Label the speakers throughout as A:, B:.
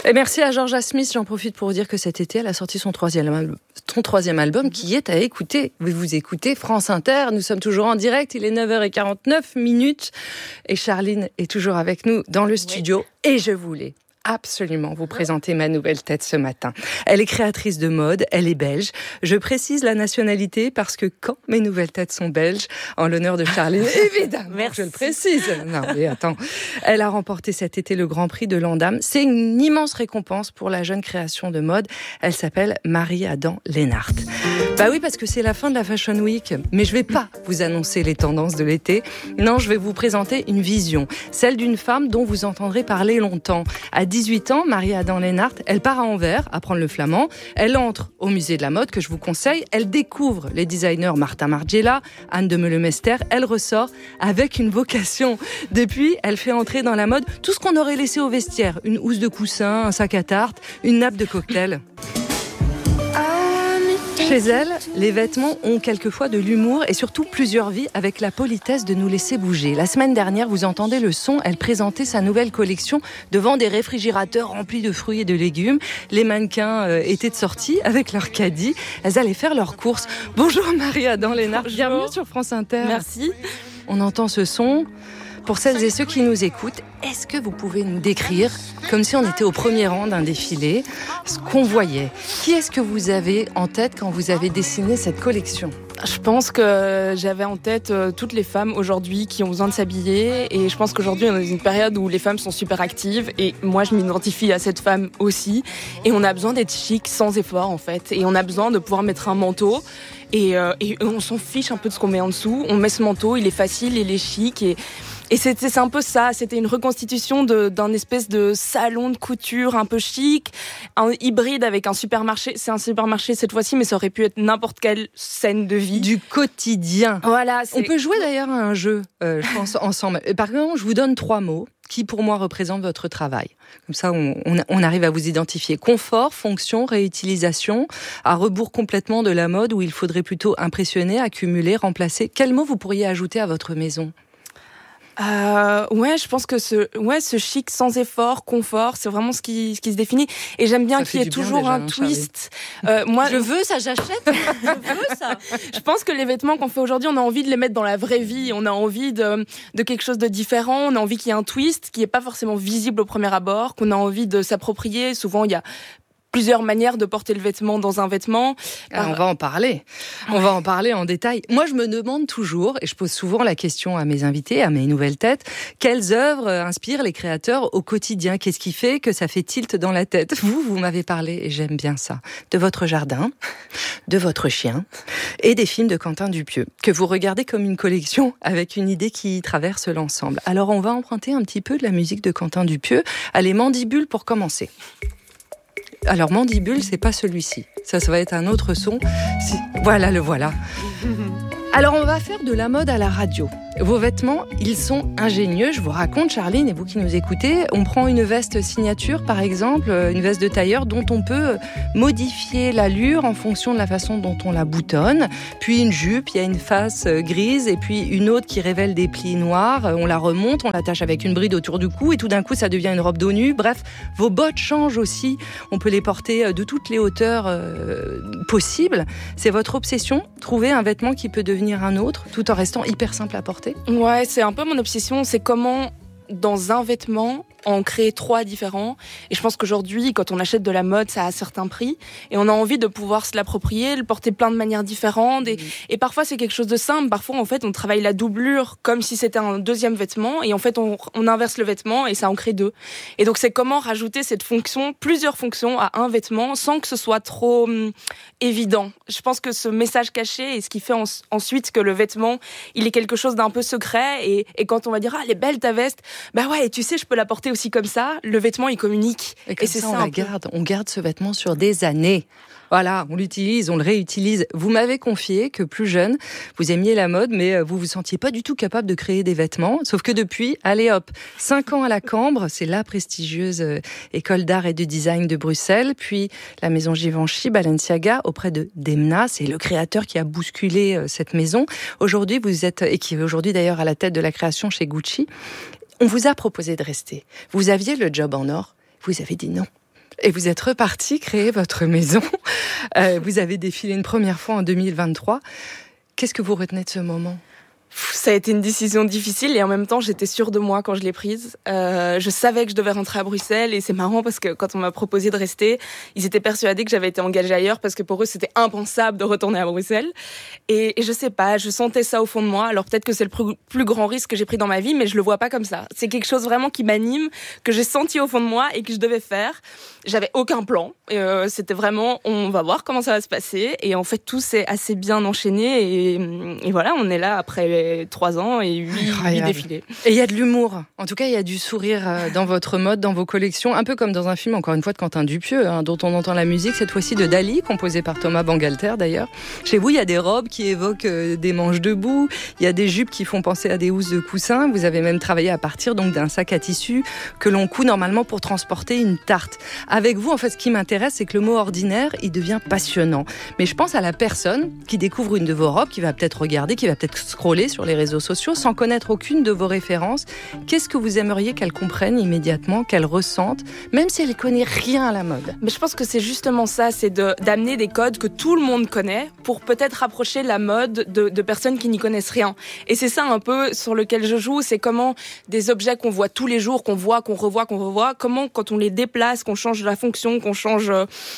A: Et merci à Georgia Smith. J'en profite pour vous dire que cet été, elle a sorti son troisième album qui est à écouter. Vous écoutez France Inter. Nous sommes toujours en direct. Il est 9h49 et Charline est toujours avec nous dans le studio. Oui. Et je voulais absolument vous présenter ma nouvelle tête ce matin. Elle est créatrice de mode, elle est belge. Je précise la nationalité parce que quand mes nouvelles têtes sont belges, en l'honneur de Charline, évidemment, je le précise. Non mais attends, elle a remporté cet été le Grand Prix de Landam. C'est une immense récompense pour la jeune création de mode. Elle s'appelle Marie-Adam Leenhart. Bah oui, parce que c'est la fin de la Fashion Week. Mais je vais pas vous annoncer les tendances de l'été. Non, je vais vous présenter une vision. Celle d'une femme dont vous entendrez parler longtemps. À 18 ans, Marie-Adam Leenhart, elle part à Anvers apprendre le flamand. Elle entre au musée de la mode que je vous conseille. Elle découvre les designers Martin Margiela, Anne de Meulemester. Elle ressort avec une vocation. Depuis, elle fait entrer dans la mode tout ce qu'on aurait laissé au vestiaire. Une housse de coussin, un sac à tarte, une nappe de cocktail. Chez elle, les vêtements ont quelquefois de l'humour et surtout plusieurs vies avec la politesse de nous laisser bouger. La semaine dernière, vous entendez le son, elle présentait sa nouvelle collection devant des réfrigérateurs remplis de fruits et de légumes. Les mannequins étaient de sortie avec leur caddie. Elles allaient faire leurs courses. Bonjour Marie-Adam Leenhart, bienvenue sur France Inter.
B: Merci.
A: On entend ce son. Pour celles et ceux qui nous écoutent, est-ce que vous pouvez nous décrire, comme si on était au premier rang d'un défilé, ce qu'on voyait ? Qui est-ce que vous avez en tête quand vous avez dessiné cette collection ?
B: Je pense que j'avais en tête toutes les femmes aujourd'hui qui ont besoin de s'habiller, et je pense qu'aujourd'hui on est dans une période où les femmes sont super actives, et moi je m'identifie à cette femme aussi, et on a besoin d'être chic sans effort en fait, et on a besoin de pouvoir mettre un manteau. Et on s'en fiche un peu de ce qu'on met en dessous. On met ce manteau, il est facile, il est chic. Et c'est un peu ça. C'était une reconstitution d'un espèce de salon de couture un peu chic, un hybride avec un supermarché. C'est un supermarché cette fois-ci, mais ça aurait pu être n'importe quelle scène de vie.
A: Du quotidien.
B: Voilà.
A: On peut jouer d'ailleurs à un jeu, je pense, ensemble. Par exemple, je vous donne 3 mots qui, pour moi, représentent votre travail. Comme ça, on arrive à vous identifier. Confort, fonction, réutilisation, à rebours complètement de la mode où il faudrait plutôt impressionner, accumuler, remplacer. Quel mot vous pourriez ajouter à votre maison ?
B: Je pense que ce chic sans effort, confort, c'est vraiment ce qui se définit. Et j'aime bien qu'il y ait toujours déjà, un twist.
A: Moi, je veux ça, j'achète. Je veux ça.
B: Je pense que les vêtements qu'on fait aujourd'hui, on a envie de les mettre dans la vraie vie. On a envie de quelque chose de différent. On a envie qu'il y ait un twist qui est pas forcément visible au premier abord, qu'on a envie de s'approprier. Souvent, il y a plusieurs manières de porter le vêtement dans un vêtement.
A: On va en parler. On va en parler en détail. Moi, je me demande toujours, et je pose souvent la question à mes invités, à mes nouvelles têtes, quelles œuvres inspirent les créateurs au quotidien ? Qu'est-ce qui fait que ça fait tilt dans la tête ? Vous m'avez parlé, et j'aime bien ça, de votre jardin, de votre chien, et des films de Quentin Dupieux, que vous regardez comme une collection avec une idée qui traverse l'ensemble. Alors, on va emprunter un petit peu de la musique de Quentin Dupieux. Allez, Mandibule pour commencer. Alors, Mandibule, c'est pas celui-ci. Ça va être un autre son. Voilà, le voilà. Alors, on va faire de la mode à la radio. Vos vêtements, ils sont ingénieux. Je vous raconte, Charline, et vous qui nous écoutez, on prend une veste signature, par exemple, une veste de tailleur dont on peut modifier l'allure en fonction de la façon dont on la boutonne. Puis une jupe, il y a une face grise, et puis une autre qui révèle des plis noirs. On la remonte, on l'attache avec une bride autour du cou, et tout d'un coup, ça devient une robe dos nu. Bref, vos bottes changent aussi. On peut les porter de toutes les hauteurs possibles. C'est votre obsession, trouver un vêtement qui peut devenir un autre, tout en restant hyper simple à porter.
B: Ouais, c'est un peu mon obsession, c'est comment, dans un vêtement, en créer 3 différents. Et je pense qu'aujourd'hui, quand on achète de la mode, ça a un certain prix. Et on a envie de pouvoir se l'approprier, le porter plein de manières différentes. Et parfois, c'est quelque chose de simple. Parfois, en fait, on travaille la doublure comme si c'était un deuxième vêtement. Et en fait, on inverse le vêtement et ça en crée 2. Et donc, c'est comment rajouter cette fonction, plusieurs fonctions à un vêtement sans que ce soit trop évident. Je pense que ce message caché est ce qui fait ensuite que le vêtement, il est quelque chose d'un peu secret. Et quand on va dire, ah, elle est belle ta veste, bah ouais, et tu sais, je peux la porter aussi comme ça. Le vêtement, il communique.
A: Et c'est ça, on garde ce vêtement sur des années. Voilà, on l'utilise, on le réutilise. Vous m'avez confié que plus jeune, vous aimiez la mode, mais vous vous sentiez pas du tout capable de créer des vêtements. Sauf que depuis, allez hop, 5 ans à la Cambre, c'est la prestigieuse école d'art et de design de Bruxelles, puis la maison Givenchy, Balenciaga, auprès de Demna, c'est le créateur qui a bousculé cette maison. Aujourd'hui, vous êtes, et qui est aujourd'hui d'ailleurs à la tête de la création chez Gucci. On vous a proposé de rester. Vous aviez le job en or, vous avez dit non. Et vous êtes reparti créer votre maison. Vous avez défilé une première fois en 2023. Qu'est-ce que vous retenez de ce moment ?
B: Ça a été une décision difficile et en même temps j'étais sûre de moi quand je l'ai prise. Je savais que je devais rentrer à Bruxelles et c'est marrant parce que quand on m'a proposé de rester, ils étaient persuadés que j'avais été engagée ailleurs parce que pour eux c'était impensable de retourner à Bruxelles. Et je sais pas, je sentais ça au fond de moi. Alors peut-être que c'est le plus grand risque que j'ai pris dans ma vie, mais je le vois pas comme ça. C'est quelque chose vraiment qui m'anime, que j'ai senti au fond de moi et que je devais faire. J'avais aucun plan. C'était vraiment, on va voir comment ça va se passer. Et en fait tout s'est assez bien enchaîné et voilà, on est là après 3 ans et 8 défilés.
A: Et il y a de l'humour. En tout cas, il y a du sourire dans votre mode, dans vos collections. Un peu comme dans un film, encore une fois, de Quentin Dupieux, dont on entend la musique, cette fois-ci de Dali, composée par Thomas Bangalter d'ailleurs. Chez vous, il y a des robes qui évoquent des manches debout. Il y a des jupes qui font penser à des housses de coussin. Vous avez même travaillé à partir donc d'un sac à tissu que l'on coud normalement pour transporter une tarte. Avec vous, en fait, ce qui m'intéresse, c'est que le mot ordinaire, il devient passionnant. Mais je pense à la personne qui découvre une de vos robes, qui va peut-être regarder, qui va peut-être scroller sur les réseaux sociaux sans connaître aucune de vos références. Qu'est-ce que vous aimeriez qu'elle comprenne immédiatement, qu'elle ressente, même si elle ne connaît rien à la mode ?
B: Mais je pense que c'est justement ça, c'est d'amener des codes que tout le monde connaît pour peut-être rapprocher la mode de personnes qui n'y connaissent rien. Et c'est ça un peu sur lequel je joue, c'est comment des objets qu'on voit tous les jours, qu'on voit, qu'on revoit, comment quand on les déplace, qu'on change la fonction, qu'on change,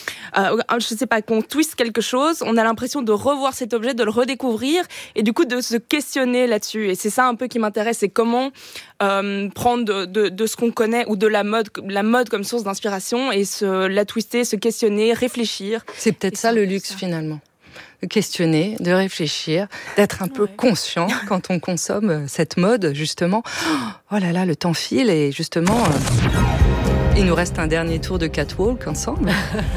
B: je sais pas, qu'on twiste quelque chose, on a l'impression de revoir cet objet, de le redécouvrir et du coup de se questionner là-dessus. Et c'est ça un peu qui m'intéresse, c'est comment prendre de ce qu'on connaît ou de la mode comme source d'inspiration et la twister, se questionner, réfléchir.
A: C'est peut-être ça le luxe finalement. De questionner, de réfléchir, d'être un peu conscient quand on consomme cette mode justement. Oh là là, le temps file et justement... il nous reste un dernier tour de catwalk ensemble.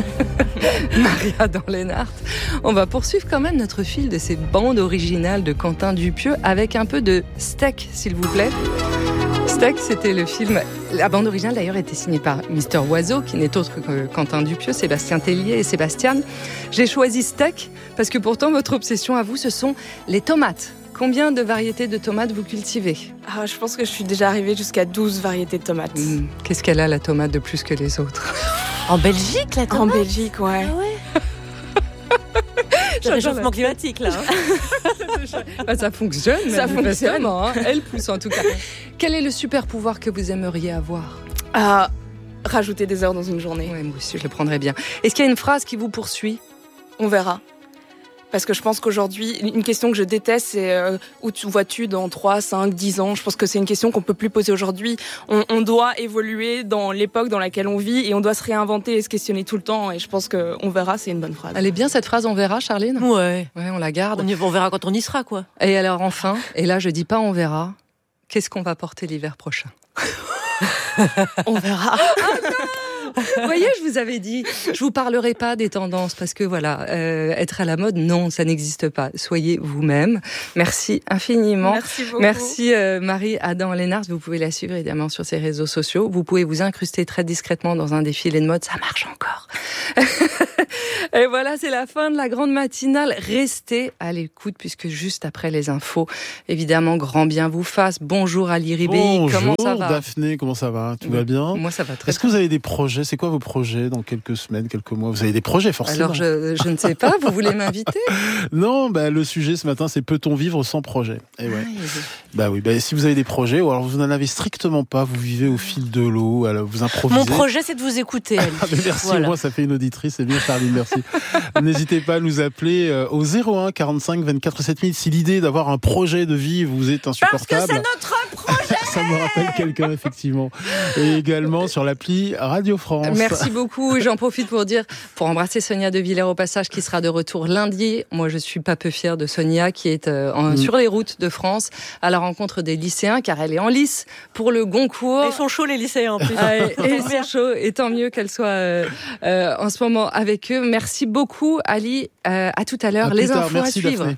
A: Maria dans Lennart. On va poursuivre quand même notre fil de ces bandes originales de Quentin Dupieux avec un peu de Steak, s'il vous plaît. Steak, c'était le film... La bande originale, d'ailleurs, était signée par Mister Oiseau, qui n'est autre que Quentin Dupieux, Sébastien Tellier et Sébastien. J'ai choisi Steak parce que pourtant, votre obsession à vous, ce sont les tomates. Combien de variétés de tomates vous cultivez ?
B: Je pense que je suis déjà arrivée jusqu'à 12 variétés de tomates.
A: Qu'est-ce qu'elle a, la tomate, de plus que les autres ?
C: En Belgique, la tomate ?
B: En Belgique, ouais.
C: Ah ouais. Le réchauffement climatique, là.
A: Ça fonctionne. Ça fonctionne. Elle pousse, en tout cas. Quel est le super pouvoir que vous aimeriez avoir ?
B: Rajouter des heures dans une journée.
A: Oui, moi aussi, je le prendrais bien. Est-ce qu'il y a une phrase qui vous poursuit ?
B: On verra. Parce que je pense qu'aujourd'hui, une question que je déteste, c'est où vois-tu dans 3, 5, 10 ans ? Je pense que c'est une question qu'on peut plus poser aujourd'hui. On doit évoluer dans l'époque dans laquelle on vit et on doit se réinventer et se questionner tout le temps. Et je pense qu'on verra, c'est une bonne phrase.
A: Elle est bien cette phrase, on verra, Charline ?
C: Ouais,
A: on la garde.
C: On verra quand on y sera, quoi.
A: Et alors enfin, et là je dis pas on verra, qu'est-ce qu'on va porter l'hiver prochain ?
C: On verra.
A: Vous voyez, je vous avais dit, je vous parlerai pas des tendances parce que voilà, être à la mode, non, ça n'existe pas. Soyez vous-même. Merci infiniment.
B: Merci beaucoup.
A: Merci Marie Adam Lennart. Vous pouvez la suivre évidemment sur ses réseaux sociaux. Vous pouvez vous incruster très discrètement dans un défilé de mode, ça marche encore. Et voilà, c'est la fin de la grande matinale. Restez à l'écoute puisque juste après les infos, évidemment, grand bien vous fasse. Bonjour Ali Ribéi, comment ça va ?
D: Bonjour Daphné, comment ça va ? Tout va bien ?
A: Moi ça va très bien.
D: Est-ce que vous avez des projets ? C'est quoi vos projets dans quelques semaines, quelques mois ? Vous avez des projets forcément ?
A: Alors je ne sais pas, vous voulez m'inviter ?
D: Non, le sujet ce matin c'est peut-on vivre sans projet ? Et ouais. Oui, si vous avez des projets ou alors vous n'en avez strictement pas, vous vivez au fil de l'eau, alors vous improvisez.
C: Mon projet c'est de vous écouter.
D: Merci,
C: voilà.
D: Moi ça fait une auditrice, c'est bien Charline, merci. N'hésitez pas à nous appeler au 01 45 24 7000 si l'idée d'avoir un projet de vie vous est insupportable.
C: Parce que c'est notre projet.
D: Ça me rappelle quelqu'un effectivement. Et également sur l'appli Radio France.
A: Merci beaucoup. J'en profite pour embrasser Sonia De Villers au passage qui sera de retour lundi. Moi je suis pas peu fière de Sonia qui est sur les routes de France à la rencontre des lycéens car elle est en lice pour le Goncourt.
C: Ils sont chauds les lycéens en plus.
A: Et ils sont chauds et tant mieux qu'elle soit en ce moment avec eux. Merci beaucoup Ali. À tout à l'heure. Les infos
D: Merci,
A: à suivre.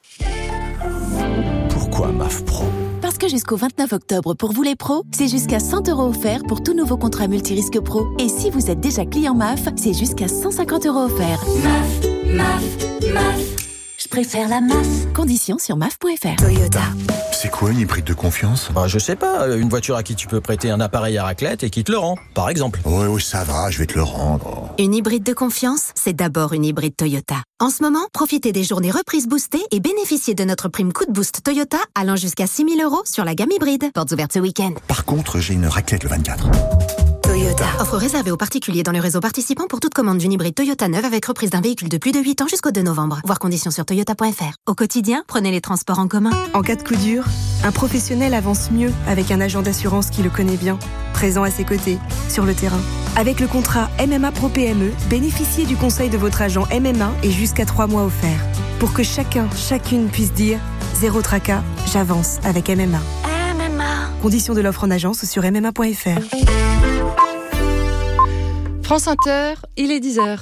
D: Daphné.
E: Pourquoi MAF Pro ?
F: Parce que jusqu'au 29 octobre, pour vous les pros, c'est jusqu'à 100 € offerts pour tout nouveau contrat multirisque pro. Et si vous êtes déjà client MAF, c'est jusqu'à 150 € offerts.
G: MAF, MAF, MAF.
F: préfère la MAF. Conditions sur MAF.fr.
E: Toyota.
G: C'est quoi une hybride de confiance ?
H: Je sais pas, une voiture à qui tu peux prêter un appareil à raclette et qui te le rend, par exemple.
G: Oui, ça va, je vais te le rendre.
F: Une hybride de confiance, c'est d'abord une hybride Toyota. En ce moment, profitez des journées reprises boostées et bénéficiez de notre prime coup de boost Toyota allant jusqu'à 6 000 € sur la gamme hybride. Portes ouvertes ce week-end.
G: Par contre, j'ai une raclette le 24.
E: Toyota.
F: Offre réservée aux particuliers dans le réseau participant pour toute commande d'une hybride Toyota neuve avec reprise d'un véhicule de plus de 8 ans jusqu'au 2 novembre. Voir conditions sur toyota.fr. Au quotidien, prenez les transports en commun.
I: En cas de coup dur, un professionnel avance mieux avec un agent d'assurance qui le connaît bien, présent à ses côtés, sur le terrain. Avec le contrat MMA Pro PME, bénéficiez du conseil de votre agent MMA et jusqu'à 3 mois offerts. Pour que chacune puisse dire « Zéro tracas, j'avance avec MMA ». Conditions de l'offre en agence sur MMA.fr.
A: France Inter, il est 10h.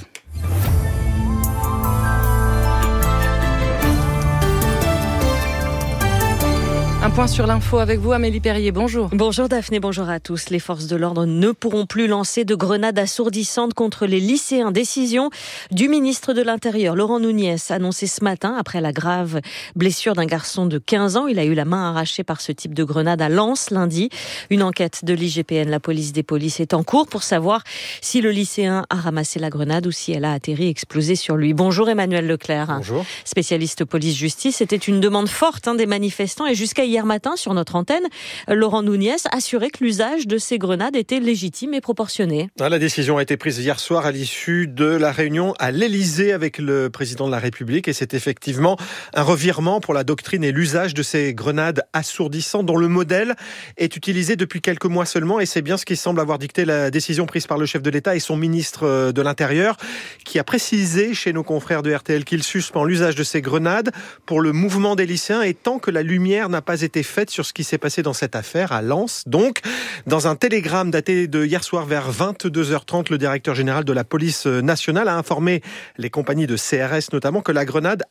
A: Un point sur l'info avec vous, Amélie Perrier. Bonjour.
C: Bonjour Daphné, bonjour à tous. Les forces de l'ordre ne pourront plus lancer de grenades assourdissantes contre les lycéens. Décision du ministre de l'Intérieur, Laurent Nunez, annoncée ce matin après la grave blessure d'un garçon de 15 ans. Il a eu la main arrachée par ce type de grenade à Lens lundi. Une enquête de l'IGPN, la police des polices, est en cours pour savoir si le lycéen a ramassé la grenade ou si elle a atterri et explosé sur lui. Bonjour Emmanuel Leclerc.
J: Bonjour.
C: Spécialiste police-justice. C'était une demande forte des manifestants et jusqu'à hier matin, sur notre antenne, Laurent Nunez assurait que l'usage de ces grenades était légitime et proportionné.
J: La décision a été prise hier soir à l'issue de la réunion à l'Élysée avec le président de la République et c'est effectivement un revirement pour la doctrine et l'usage de ces grenades assourdissantes dont le modèle est utilisé depuis quelques mois seulement et c'est bien ce qui semble avoir dicté la décision prise par le chef de l'État et son ministre de l'Intérieur qui a précisé chez nos confrères de RTL qu'il suspend l'usage de ces grenades pour le mouvement des lycéens et tant que la lumière n'a pas été faite sur ce qui s'est passé dans cette affaire à Lens. Donc, dans un télégramme daté de hier soir vers 22h30, le directeur général de la police nationale a informé les compagnies de CRS notamment que la grenade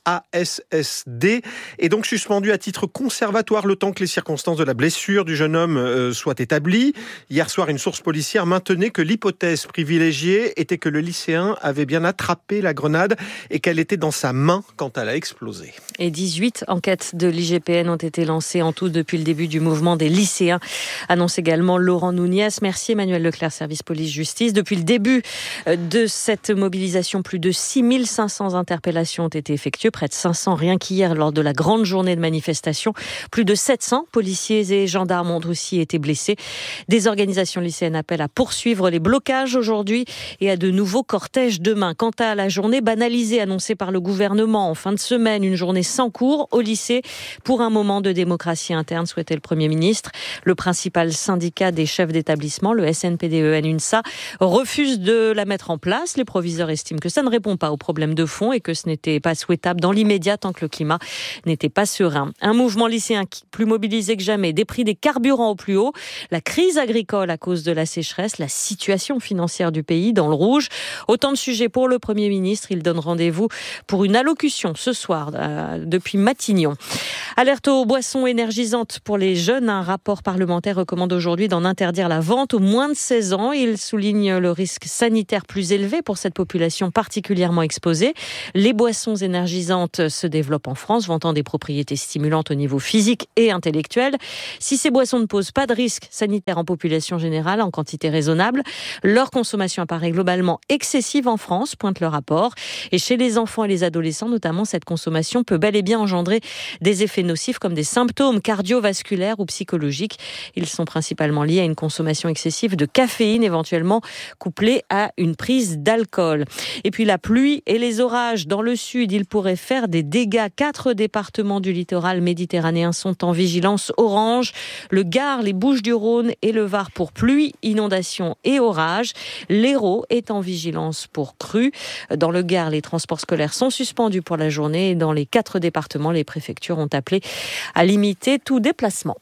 J: ASSD est donc suspendue à titre conservatoire le temps que les circonstances de la blessure du jeune homme soient établies. Hier soir, une source policière maintenait que l'hypothèse privilégiée était que le lycéen avait bien attrapé la grenade et qu'elle était dans sa main quand elle a explosé.
C: Et 18 enquêtes de l'IGPN ont été lancées en tout depuis le début du mouvement des lycéens, annonce également Laurent Nunez. Merci Emmanuel Leclerc, service police-justice. Depuis le début de cette mobilisation, plus de 6500 interpellations ont été effectuées, près de 500 rien qu'hier lors de la grande journée de manifestation. Plus de 700 policiers et gendarmes ont aussi été blessés. Des organisations lycéennes appellent à poursuivre les blocages aujourd'hui et à de nouveaux cortèges demain. Quant à la journée banalisée annoncée par le gouvernement en fin de semaine, une journée sans cours au lycée pour un moment de démocratie interne, souhaitait le Premier ministre. Le principal syndicat des chefs d'établissement, le SNPDEN-UNSA, refuse de la mettre en place. Les proviseurs estiment que ça ne répond pas aux problèmes de fond et que ce n'était pas souhaitable dans l'immédiat tant que le climat n'était pas serein. Un mouvement lycéen plus mobilisé que jamais, des prix des carburants au plus haut, la crise agricole à cause de la sécheresse, la situation financière du pays dans le rouge. Autant de sujets pour le Premier ministre. Il donne rendez-vous pour une allocution ce soir depuis Matignon. Alerte aux boissons énergisantes pour les jeunes. Un rapport parlementaire recommande aujourd'hui d'en interdire la vente aux moins de 16 ans. Il souligne le risque sanitaire plus élevé pour cette population particulièrement exposée. Les boissons énergisantes se développent en France, vantant des propriétés stimulantes au niveau physique et intellectuel. Si ces boissons ne posent pas de risque sanitaire en population générale, en quantité raisonnable, leur consommation apparaît globalement excessive en France, pointe le rapport. Et chez les enfants et les adolescents, notamment, cette consommation peut bel et bien engendrer des effets nocifs comme des symptômes cardiovasculaires ou psychologiques. Ils sont principalement liés à une consommation excessive de caféine, éventuellement couplée à une prise d'alcool. Et puis la pluie et les orages dans le sud, ils pourraient faire des dégâts. 4 départements du littoral méditerranéen sont en vigilance orange. Le Gard, les Bouches-du-Rhône et le Var pour pluie, inondations et orages. L'Hérault est en vigilance pour crue. Dans le Gard, les transports scolaires sont suspendus pour la journée et dans les 4 départements, les préfectures ont appelé à limiter tout déplacement.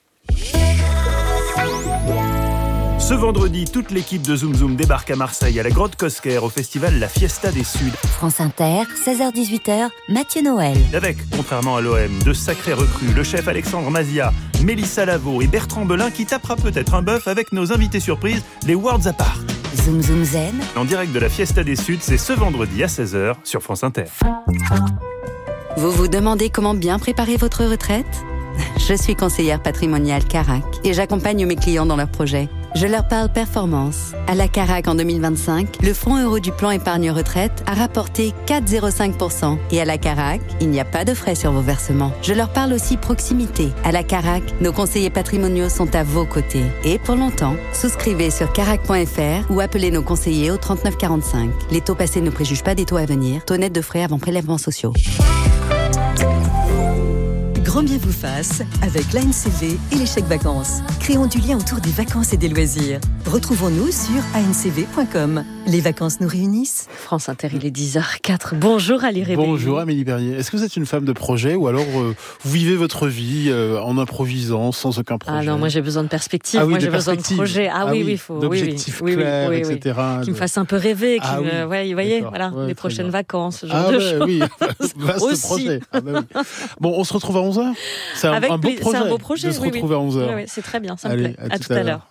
K: Ce vendredi, toute l'équipe de Zoom Zoom débarque à Marseille à la Grotte Cosquer au festival La Fiesta des Suds.
L: France Inter, 16h-18h, Mathieu Noël.
K: Avec, contrairement à l'OM, de sacrés recrues, le chef Alexandre Mazia, Mélissa Lavo et Bertrand Belin qui tapera peut-être un bœuf avec nos invités surprises, les Worlds Apart.
L: Zoom Zoom Zen.
K: En direct de la Fiesta des Suds, c'est ce vendredi à 16h sur France Inter.
L: Vous vous demandez comment bien préparer votre retraite ? Je suis conseillère patrimoniale Carac et j'accompagne mes clients dans leurs projets. Je leur parle performance. À la Carac en 2025, le fonds euro du plan épargne retraite a rapporté 4,05%. Et à la Carac, il n'y a pas de frais sur vos versements. Je leur parle aussi proximité. À la Carac, nos conseillers patrimoniaux sont à vos côtés. Et pour longtemps, souscrivez sur carac.fr ou appelez nos conseillers au 3945. Les taux passés ne préjugent pas des taux à venir. Taux net de frais avant prélèvements sociaux.
E: Grand bien vous fasse avec l'ANCV et les chèques vacances. Créons du lien autour des vacances et des loisirs. Retrouvons-nous sur ancv.com. Les vacances nous réunissent.
C: France Inter, il est 10h04. Bonjour Ali Rébelli.
D: Bonjour Amélie Bernier. Est-ce que vous êtes une femme de projet ou alors vous vivez votre vie en improvisant sans aucun projet?
C: Ah non, moi j'ai besoin de perspective.
D: Ah oui,
C: moi j'ai besoin de projet. Il faut
D: d'objectifs clairs, etc.
C: Qui me fasse un peu rêver,
D: vous
C: voyez, voilà, les prochaines vacances, ce genre de choses.
D: Oui, vaste
C: aussi.
D: projet. Bon, on se retrouve à 11h. C'est un beau projet.
C: C'est un beau projet.
D: De se retrouver à 11h.
C: Oui, c'est très bien, ça me plaît. À tout à l'heure.